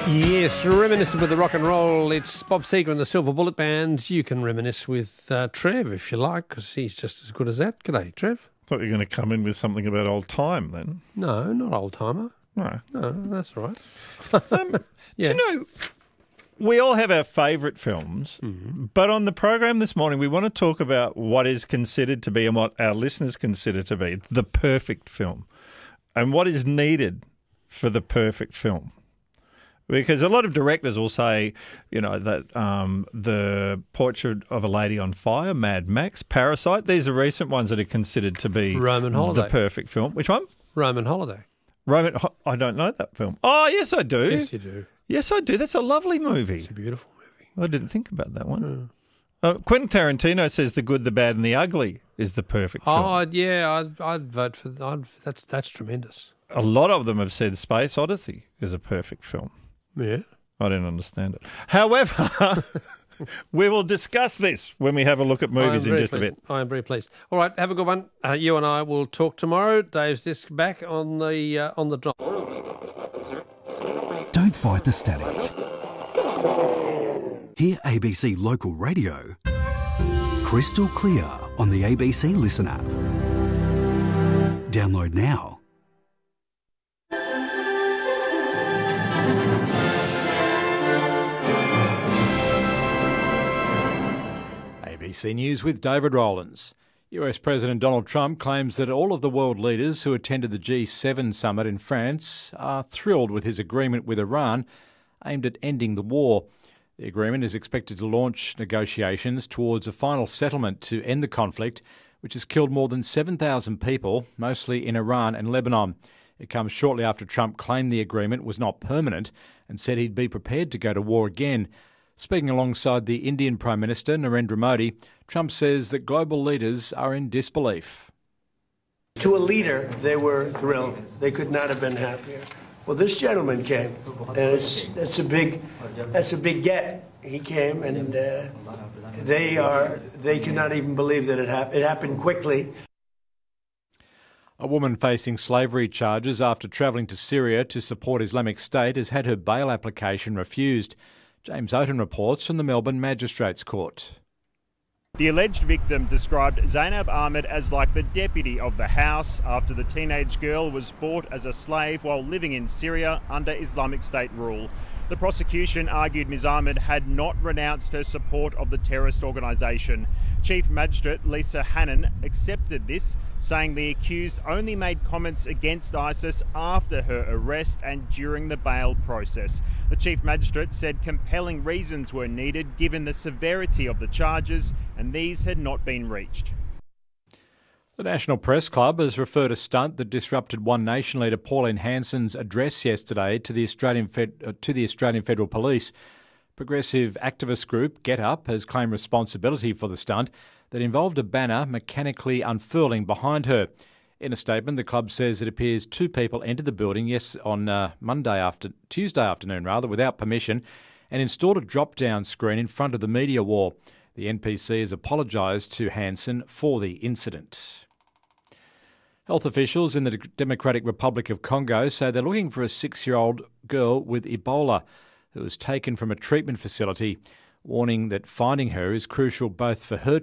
Yes, reminiscing with the rock and roll. It's Bob Seger and the Silver Bullet Band. You can reminisce with Trev if you like, because he's just as good as that. G'day, Trev. Thought you were going to come in with something about old time then. No, not old timer. No. No, that's all right. Yeah. Do you know, we all have our favourite films, but on the program this morning we want to talk about what is considered to be and what our listeners consider to be the perfect film and what is needed for the perfect film. Because a lot of directors will say, you know, that the Portrait of a Lady on Fire, Mad Max, Parasite, these are recent ones that are considered to be Roman Holiday. The perfect film. Which one? Roman Holiday. I don't know that film. Oh, yes, I do. Yes, you do. Yes, I do. That's a lovely movie. It's a beautiful movie. I didn't think about that one. Quentin Tarantino says The Good, the Bad and the Ugly is the perfect film. Oh, yeah, I'd vote for that. That's tremendous. A lot of them have said Space Odyssey is a perfect film. Yeah. I don't understand it. However, we will discuss this when we have a look at movies in just a bit. I am very pleased. All right, have a good one. You and I will talk tomorrow. Dave's disc back on the drop. Don't fight the static. Hear ABC Local Radio crystal clear on the ABC Listen app. Download now. ABC News with David Rowlands. US President Donald Trump claims that all of the world leaders who attended the G7 summit in France are thrilled with his agreement with Iran aimed at ending the war. The agreement is expected to launch negotiations towards a final settlement to end the conflict, which has killed more than 7,000 people, mostly in Iran and Lebanon. It comes shortly after Trump claimed the agreement was not permanent and said he'd be prepared to go to war again. Speaking alongside the Indian Prime Minister Narendra Modi, Trump says that global leaders are in disbelief. To a leader, they were thrilled. They could not have been happier. Well, this gentleman came, and that's a big get. He came, and they cannot even believe that it happened. It happened quickly. A woman facing slavery charges after travelling to Syria to support Islamic State has had her bail application refused. James Oaten reports from the Melbourne Magistrates Court. The alleged victim described Zainab Ahmed as like the deputy of the house after the teenage girl was bought as a slave while living in Syria under Islamic State rule. The prosecution argued Ms Ahmed had not renounced her support of the terrorist organisation. Chief Magistrate Lisa Hannon accepted this, saying the accused only made comments against ISIS after her arrest and during the bail process. The Chief Magistrate said compelling reasons were needed given the severity of the charges, and these had not been reached. The National Press Club has referred a stunt that disrupted One Nation leader Pauline Hanson's address yesterday to the Australian Federal Police. Progressive activist group Get Up has claimed responsibility for the stunt that involved a banner mechanically unfurling behind her. In a statement, the club says it appears two people entered the building on Tuesday afternoon without permission and installed a drop-down screen in front of the media wall. The NPC has apologised to Hanson for the incident. Health officials in the Democratic Republic of Congo say they're looking for a 6-year-old girl with Ebola who was taken from a treatment facility, warning that finding her is crucial both for her